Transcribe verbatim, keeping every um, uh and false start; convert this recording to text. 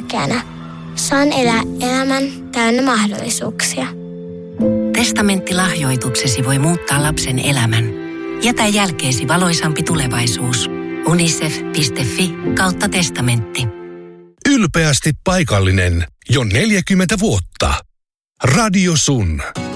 tärkeänä. Saan elää elämän täynnä mahdollisuuksia. Testamenttilahjoituksesi voi muuttaa lapsen elämän. Jätä jälkeesi valoisampi tulevaisuus. unicef piste fi kautta testamentti. Ylpeästi paikallinen jo neljäkymmentä vuotta. Radio Sun.